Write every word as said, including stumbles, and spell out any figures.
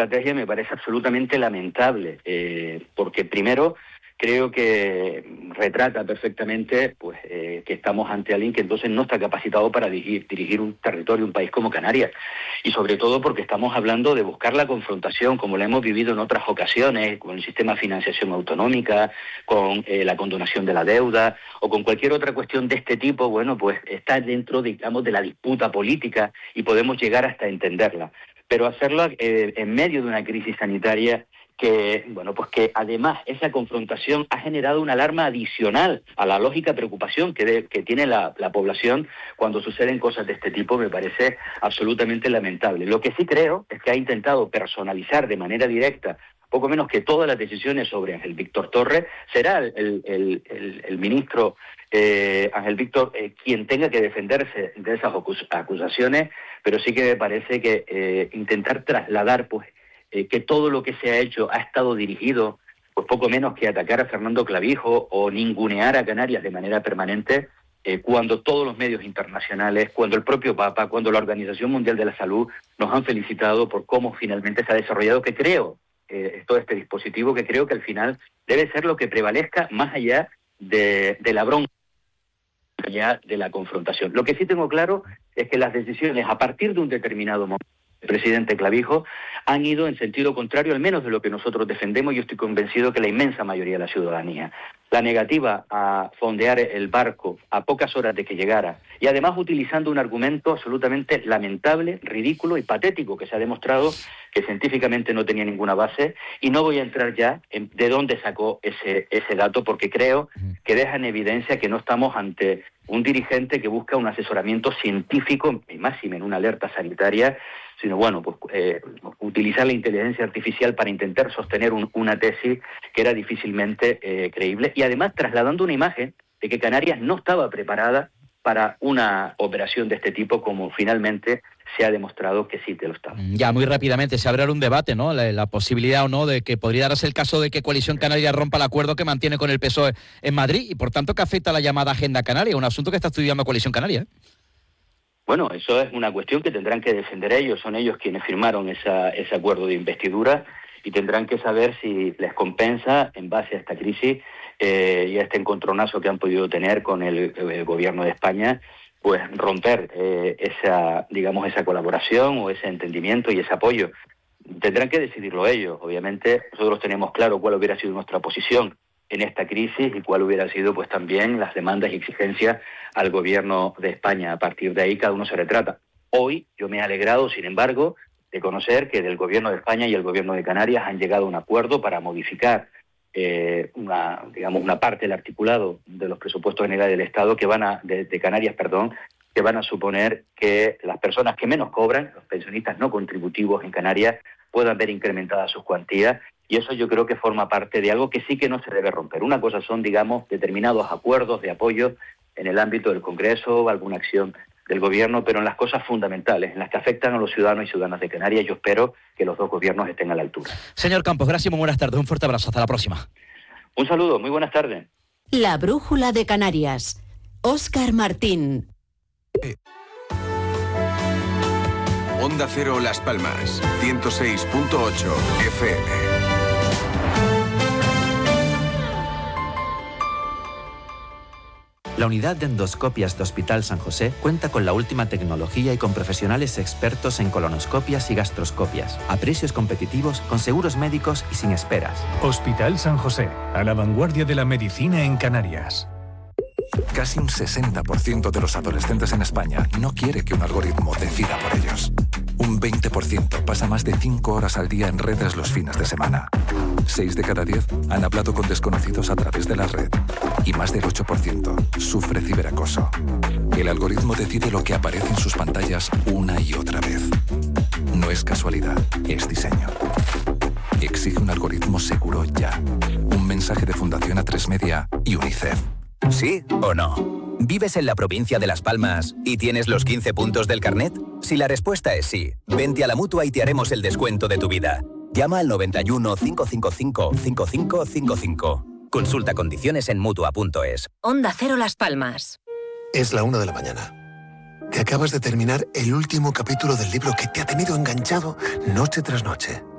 estrategia me parece absolutamente lamentable, eh, porque primero creo que retrata perfectamente pues eh, que estamos ante alguien que entonces no está capacitado para dirigir, dirigir un territorio, un país como Canarias, y sobre todo porque estamos hablando de buscar la confrontación, como la hemos vivido en otras ocasiones, con el sistema de financiación autonómica, con eh, la condonación de la deuda, o con cualquier otra cuestión de este tipo. Bueno, pues está dentro, digamos, de la disputa política y podemos llegar hasta entenderla. Pero hacerlo eh, en medio de una crisis sanitaria que, bueno, pues que además esa confrontación ha generado una alarma adicional a la lógica preocupación que, de, que tiene la, la población cuando suceden cosas de este tipo, me parece absolutamente lamentable. Lo que sí creo es que ha intentado personalizar de manera directa, poco menos que todas las decisiones sobre Ángel Víctor Torres. Será el, el, el, el ministro eh, Ángel Víctor eh, quien tenga que defenderse de esas acusaciones, pero sí que me parece que eh, intentar trasladar pues Eh, que todo lo que se ha hecho ha estado dirigido, pues poco menos que atacar a Fernando Clavijo o ningunear a Canarias de manera permanente, eh, cuando todos los medios internacionales, cuando el propio Papa, cuando la Organización Mundial de la Salud nos han felicitado por cómo finalmente se ha desarrollado, que creo, eh, todo este dispositivo, que creo que al final debe ser lo que prevalezca más allá de, de la bronca, más allá de la confrontación. Lo que sí tengo claro es que las decisiones a partir de un determinado momento, el presidente Clavijo, han ido en sentido contrario, al menos de lo que nosotros defendemos. Yo estoy convencido que la inmensa mayoría de la ciudadanía. La negativa a fondear el barco a pocas horas de que llegara, y además utilizando un argumento absolutamente lamentable, ridículo y patético, que se ha demostrado que científicamente no tenía ninguna base, y no voy a entrar ya en de dónde sacó ese, ese dato, porque creo que deja en evidencia que no estamos ante un dirigente que busca un asesoramiento científico, y más en una alerta sanitaria, sino bueno, pues eh, utilizar la inteligencia artificial para intentar sostener un, una tesis que era difícilmente eh, creíble, y además trasladando una imagen de que Canarias no estaba preparada para una operación de este tipo, como finalmente se ha demostrado que sí te lo estaba. Ya, muy rápidamente, se abre un debate, ¿no? La, la posibilidad o no de que podría darse el caso de que Coalición Canaria rompa el acuerdo que mantiene con el P S O E en Madrid, y por tanto que afecta a la llamada Agenda Canaria, un asunto que está estudiando Coalición Canaria, ¿eh? Bueno, eso es una cuestión que tendrán que defender ellos, son ellos quienes firmaron esa, ese acuerdo de investidura, y tendrán que saber si les compensa, en base a esta crisis eh, y a este encontronazo que han podido tener con el, el gobierno de España, pues romper eh, esa, digamos, esa colaboración o ese entendimiento y ese apoyo. Tendrán que decidirlo ellos. Obviamente nosotros tenemos claro cuál hubiera sido nuestra posición en esta crisis y cuál hubiera sido pues también las demandas y exigencias al gobierno de España. A partir de ahí cada uno se retrata. Hoy yo me he alegrado, sin embargo, de conocer que del gobierno de España y el gobierno de Canarias han llegado a un acuerdo para modificar eh, una, digamos, una parte del articulado de los presupuestos generales del Estado que van a, de, de Canarias, perdón, que van a suponer que las personas que menos cobran, los pensionistas no contributivos en Canarias, puedan ver incrementadas sus cuantías. Y eso yo creo que forma parte de algo que sí que no se debe romper. Una cosa son, digamos, determinados acuerdos de apoyo en el ámbito del Congreso, alguna acción del Gobierno, pero en las cosas fundamentales, en las que afectan a los ciudadanos y ciudadanas de Canarias, yo espero que los dos gobiernos estén a la altura. Señor Campos, gracias, muy buenas tardes. Un fuerte abrazo. Hasta la próxima. Un saludo, muy buenas tardes. La Brújula de Canarias. Óscar Martín. Eh. Onda Cero Las Palmas, ciento seis punto ocho F M. La unidad de endoscopias de Hospital San José cuenta con la última tecnología y con profesionales expertos en colonoscopias y gastroscopias, a precios competitivos, con seguros médicos y sin esperas. Hospital San José, a la vanguardia de la medicina en Canarias. Casi un sesenta por ciento de los adolescentes en España no quiere que un algoritmo decida por ellos. Un veinte por ciento pasa más de cinco horas al día en redes los fines de semana. seis de cada diez han hablado con desconocidos a través de la red. Y más del ocho por ciento sufre ciberacoso. El algoritmo decide lo que aparece en sus pantallas una y otra vez. No es casualidad, es diseño. Exige un algoritmo seguro ya. Un mensaje de Fundación A tres Media y UNICEF. ¿Sí o no? ¿Vives en la provincia de Las Palmas y tienes los quince puntos del carnet? Si la respuesta es sí, vente a la Mutua y te haremos el descuento de tu vida. Llama al noventa y uno, cinco cinco cinco, cinco cinco cinco cinco. Consulta condiciones en Mutua punto es. Onda Cero Las Palmas. Es la una de la mañana. Te acabas de terminar el último capítulo del libro que te ha tenido enganchado noche tras noche.